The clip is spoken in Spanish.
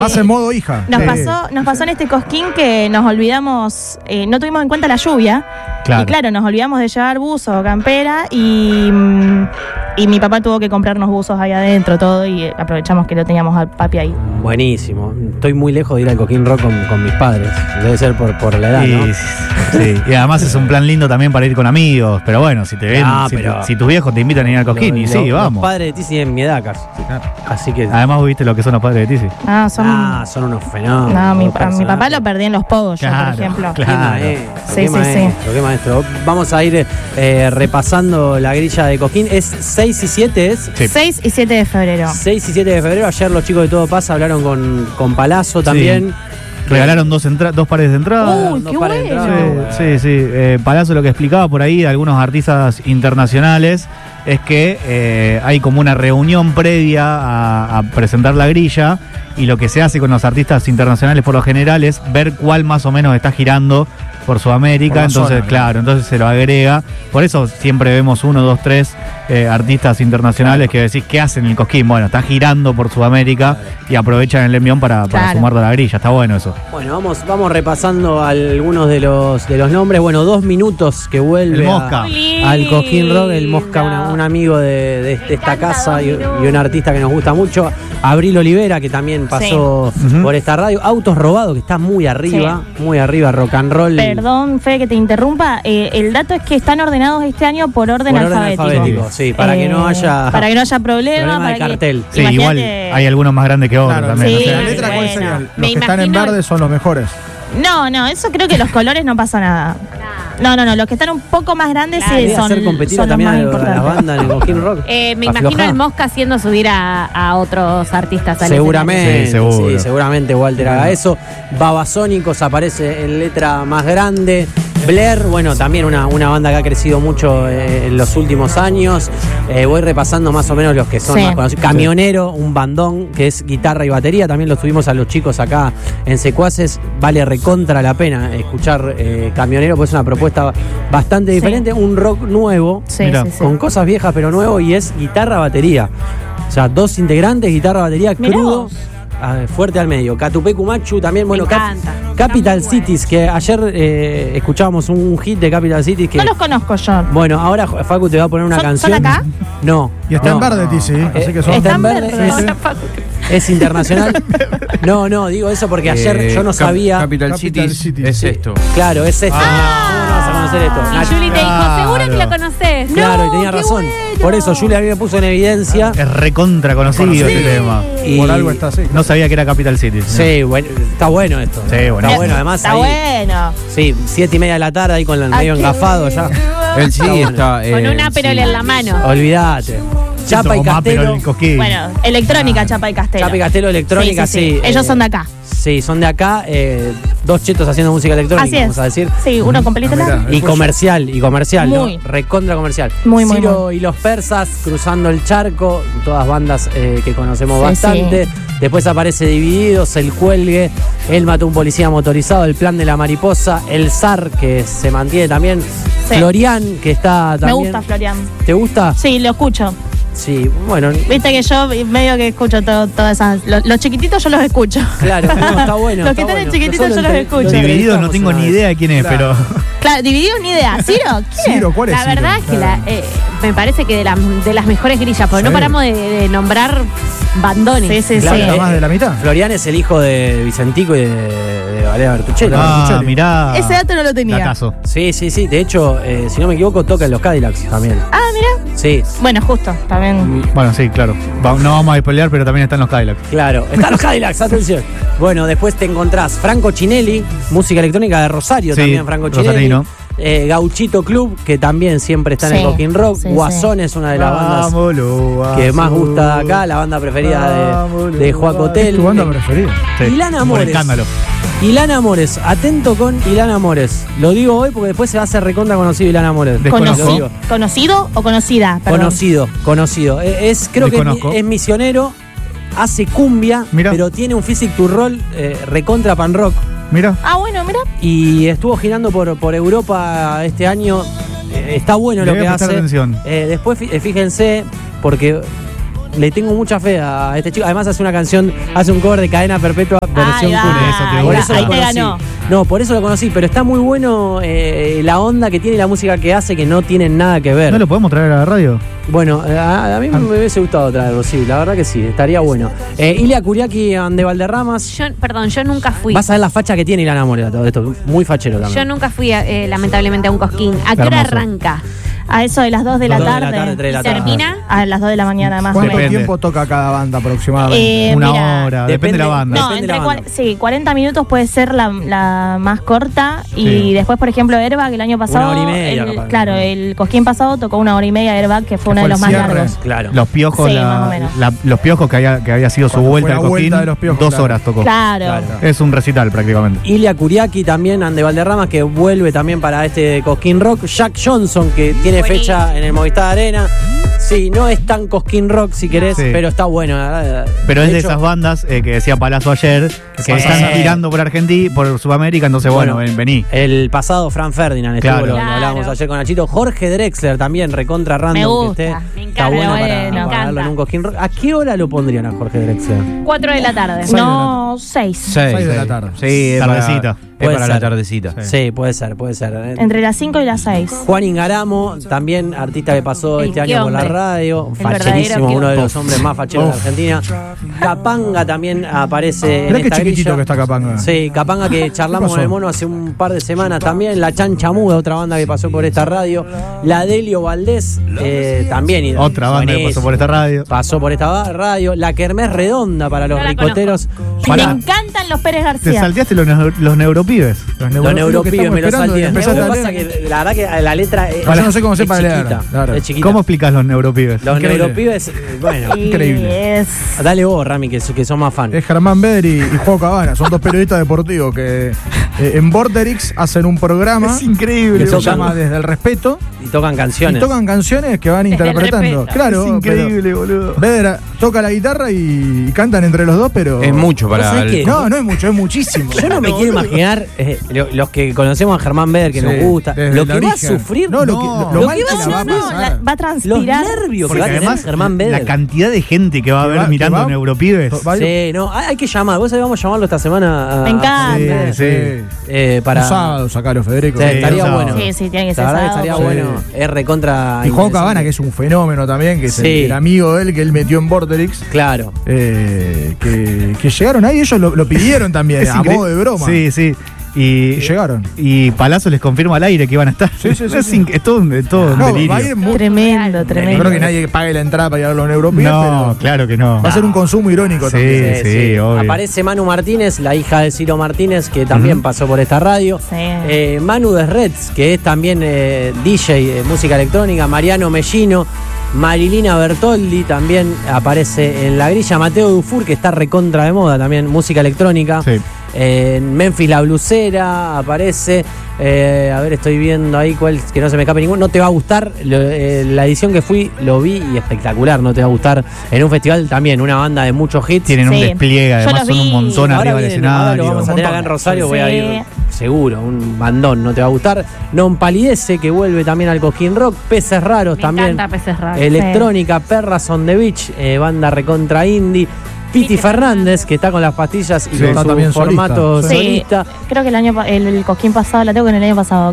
Hace modo hija. Nos pasó en este Cosquín que nos olvidamos, no tuvimos en cuenta la lluvia. Claro. Y claro, nos olvidamos de llevar buzo o campera y mi papá tuvo que comprarnos buzos ahí adentro, todo, y aprovechamos que lo teníamos al papi ahí. Buenísimo. Estoy muy lejos de ir al Cosquín Rock con mis padres. Debe ser por la edad, ¿no? Sí, y además es un plan lindo también para ir con amigos. Pero bueno, si te ven, si tus viejos te invitan a ir al Cosquín, y sí, vamos. Los padres de Tizi tienen mi edad casi. Así que. Además, viste lo que son los padres de Tizi. Son unos fenómenos. No, mi papá lo perdí en los pogos, claro, por ejemplo. Claro. Sí. Qué maestro. Vamos a ir repasando la grilla de Cosquín. Es 6 y 7, ¿es? Sí. 6 y 7 de febrero. 6 y 7 de febrero. Ayer los chicos de Todo Pasa hablaron con Palazzo también. Regalaron dos pares de entrada. ¡Uy, qué bueno! Sí. Palazzo lo que explicaba por ahí de algunos artistas internacionales es que hay como una reunión previa a presentar la grilla, y lo que se hace con los artistas internacionales por lo general es ver cuál más o menos está girando por Sudamérica, entonces entonces se lo agrega. Por eso siempre vemos 1, 2, 3 artistas internacionales que decís, ¿qué hacen el Cosquín? Bueno, está girando por Sudamérica y aprovechan el envión para sumarlo a la grilla. Está bueno eso. Bueno, vamos repasando algunos de los nombres. Bueno, 2 minutos que vuelve el Mosca al Cosquín Rock. El Mosca, un amigo de esta casa y un artista que nos gusta mucho. Abril Olivera, que también pasó por esta radio. Autos Robados, que está muy arriba, rock and roll. Perdón, Fede, que te interrumpa. El dato es que están ordenados este año por orden alfabético. Sí, para que no haya problema de cartel. Sí, igual hay algunos más grandes que otros también. Sí, la letra, ¿cuál sería? Los que están en verde son los mejores. No, eso creo que los colores no pasa nada. No, los que están un poco más grandes son los más importantes. La banda en el Cosquín Rock. Me imagino el Mosca haciendo subir a otros artistas. Seguramente, seguro. Seguramente Walter haga eso. Babasónicos aparece en letra más grande. Blair, bueno, también una banda que ha crecido mucho en los últimos años. Voy repasando más o menos los que son más conocidos. Camionero, un bandón que es guitarra y batería. También los tuvimos a los chicos acá en Secuaces. Vale recontra la pena escuchar Camionero, porque es una propuesta bastante diferente. Un rock nuevo, con cosas viejas pero nuevo, y es guitarra-batería. O sea, 2 integrantes, guitarra-batería, crudo. Fuerte al medio. Catupecu Machu también, bueno, Capital Cities, que ayer escuchábamos un hit de Capital Cities que. No los conozco yo. Bueno, ahora Facu te va a poner una canción. ¿Son acá? No. Y está en verde, Tizi, así que son. Está en verde. Es internacional. No, digo eso porque ayer yo no sabía. Capital Cities es esto. Claro, es esto. ¿Cómo no vas a conocer esto? Y Juli te dijo, seguro que lo conocés. Claro, y tenía razón. Bueno. Por eso Juli a mí me puso en evidencia. Es recontra conocido este tema. Y por algo está así. No sabía que era Capital City. Sí, bueno, está bueno esto. Sí, bueno. Está bueno, además. Está bueno. Sí, 7:30 de la tarde ahí con el medio engafado ya. Él sí está. Con un Aperol en la mano. Olvídate. Chapa y Castelo. Bueno, electrónica, Chapa y Castelo. Chapa y Castelo, electrónica, sí. Ellos son de acá. Sí, son de acá. 2 chetos haciendo música electrónica, así es. vamos a decir. Sí, uno con pelito largo. Y comercial, Muy. ¿no? Recontra comercial. Muy. Ciro y los Persas, Cruzando el Charco, todas bandas que conocemos bastante. Sí. Después aparece Divididos, El Cuelgue, Él mató a un policía motorizado, El plan de la mariposa, El zar, que se mantiene también. Sí. Florian, que está también. Me gusta Florian. ¿Te gusta? Sí, lo escucho. Sí, bueno. Viste que yo medio que escucho todas esas. Los chiquititos yo los escucho. Claro, está bueno. Los que están en chiquititos yo los escucho. Divididos no tengo ni idea de quién es, pero. Claro, Divididos ni idea. ¿Ciro? Ciro, ¿cuál es? La verdad es que me parece que de las mejores grillas, porque no paramos de nombrar bandones. Sí. Claro, más de la mitad. Florian es el hijo de Vicentico y de Valeria Bertuccelli. Mirá. Ese dato no lo tenía. Datazo. Sí. De hecho, si no me equivoco, toca en los Cadillacs también. Mira. Sí. Bueno, justo, también. Bueno, sí, claro. No vamos a spoilear, pero también están los Cadillacs. Claro, están los Cadillacs, atención. Bueno, después te encontrás Franco Chinelli, música electrónica de Rosario, también Franco Chinelli. Rosarino. Gauchito Club, que también siempre está en el Cosquín Rock. Guasón es una de las bandas que más gusta de acá, la banda preferida de Juaco Hotel. ¿Es tu banda preferida? Sí. Ilana Por Amores. escándalo. Ilana Amores, atento con Ilana Amores. Lo digo hoy porque después se va a hacer recontra conocido Ilana Amores. Desconozco. ¿Conocido o conocida? Perdón. Conocido. Creo Desconozco. que es misionero, hace cumbia, pero tiene un physic to roll recontra pan rock. Mira. Bueno, mira. Y estuvo girando por Europa este año. Está bueno lo que hace. Atención. Después fíjense, porque le tengo mucha fe a este chico. Además hace una canción, hace un cover de Cadena Perpetua versión cool. Por eso ahí lo te conocí. ganó. No, por eso lo conocí, pero está muy bueno la onda que tiene y la música que hace, que no tienen nada que ver. ¿No lo podemos traer a la radio? Bueno, a mí me hubiese gustado traerlo, sí, la verdad que sí, estaría bueno. Ilia Kuriaki de Valderramas. Yo nunca fui. Vas a ver la facha que tiene Ilana Morera, todo esto, muy fachero también. Yo nunca fui, lamentablemente, a un cosquín. ¿A qué hora Hermoso. arranca? A eso de las 2 de la 2 de la tarde. tarde, 3 de la ¿Y tarde. termina? A las 2 de la mañana más o ¿Cuánto menos. tiempo toca cada banda aproximadamente? Una mira, hora, depende de la banda. No, Depende de entre la banda. sí, 40 minutos puede ser la más corta. Y Sí. después, por ejemplo, Airbag el año pasado. Una hora y media, capaz. Claro, el Cosquín pasado tocó 1 hora y media Airbag, que fue uno fue de los el más cierre. largos. Claro. Los piojos, Sí, más o menos. los piojos que había sido su Cuando vuelta fue al la Cosquín, vuelta de los piojos, 2 claro. horas tocó. Claro. Es un recital prácticamente. Ilia Kuriaki también, de Valderramas, que vuelve también para este Cosquín Rock. Jack Johnson, que tiene Buenísimo. fecha en el Movistar Arena. Sí, no es tan Cosquín Rock si querés, Sí. pero está bueno. Pero es de esas bandas que decía Palazzo ayer, que pasa? están girando por Argentina, por Sudamérica, entonces bueno, vení. El pasado Fran Ferdinand, Claro. lo hablábamos ayer con Nachito. Jorge Drexler también, recontra random. Me gusta, que esté. me Está encanta, bueno bueno, para me verlo en encanta. un Cosquín Rock. ¿A qué hora lo pondrían a Jorge Drexler? 4 de la tarde. No, 6. 6 de la tarde. Sí, es Tardecita. Es Puede para ser. la tardecita. Sí, puede ser. Entre las 5 y las 6. Juan Ingaramo, también artista que pasó El este qué año por la hombre. radio, El facherísimo, verdadero uno de qué los hombres más facheros de Argentina. Capanga también aparece en Mirá qué esta chiquitito grilla. que está Capanga. Sí, Capanga que charlamos pasó? con el mono hace un par de semanas también. La Chancha Muda, otra banda que pasó por esta radio. La Delio Valdés, también. y- Otra banda que buenísimo. pasó por esta radio. Pasó por esta radio. La Kermés Redonda para los No la ricoteros. Me Pará. encantan los Pérez Te García. salteaste los neuropibes. Los neuropibes me lo salté. Lo que Empezaste a pasa leer. que la verdad que la letra es, Yo no sé cómo es sepa leer, chiquita, claro. es chiquita. ¿Cómo explicas los neuropibes? Los Increíble. neuropibes, bueno, Y Increíble. es- dale vos, Rami, que son más fan. Es Germán Beder y Juan Cabana, son dos periodistas deportivos que en Borderix hacen un programa increíble. que se tocan- llama Desde el Respeto Y tocan y canciones. tocan canciones que van Desde el interpretando. respeto. Claro, Es increíble, boludo. Beder toca la guitarra y cantan entre los dos, pero. Es mucho para ¿Vos sabés el- qué? No, no es mucho, es muchísimo. Yo no me quiero imaginar los que conocemos a Germán Beder, que Sí, nos gusta, desde lo el que va a origen. sufrir, No, lo lo mal que que va a la va a sufrir, pasar. va a los transpirar. nervios que Porque va a tener además, Germán Beder. la cantidad de gente que va a Que ver va- mirando que va- neuropibes. Va- Sí, no, hay que llamar. Vos sabés, vamos a llamarlo esta semana. Me encanta. Sí. Para Un sábado sacalo, Federico. Sí, estaría un bueno. sábado. Sí, sí, tiene que La ser verdad que sábado. estaría Sí. bueno. Es recontra. Y Juan interesante. Cabana, que es un fenómeno también, que es Sí. el amigo de él que él metió en Borderix. Claro. Que llegaron ahí, ellos lo pidieron también, a increíble. modo de broma. Sí, sí. Y llegaron. Y Palazzo les confirma al aire que iban a estar. Sí, sí, sí, Es, sí. es todo un No, delirio. va a ir muy. Tremendo, No tremendo. creo que nadie pague la entrada para ir a los neuropibes, No, pero claro que no. va a ser un consumo irónico Sí. también. obvio. Aparece Manu Martínez, la hija de Ciro Martínez, que también pasó por esta radio. Sí. Manu de Reds, que es también DJ de música electrónica. Mariano Mellino. Marilina Bertoldi también aparece en la grilla. Mateo Dufour, que está recontra de moda también, música electrónica. Sí. En Memphis La Blusera aparece. A ver, estoy viendo ahí cuál, que no se me escape ninguno. No te va a gustar. La edición que fui lo vi y espectacular. No te va a gustar. En un festival también, una banda de muchos hits. Tienen un Sí. despliegue, Yo además los son un vi. montón Ahora arriba del vienen, ahora escenario. lo vamos a tener acá en Rosario. Voy a Sí. ir seguro. Un bandón, no te va a gustar. Non Palidece, que vuelve también al Cosquín Rock. Peces Raros Me también. encanta Peces Raros. Electrónica, Perras on the Beach, banda recontra indie. Piti Fernández, que está con las pastillas y Sí, con está su también formato solista. Sí, solista. creo que el Cosquín pasado, la tengo que en el año pasado.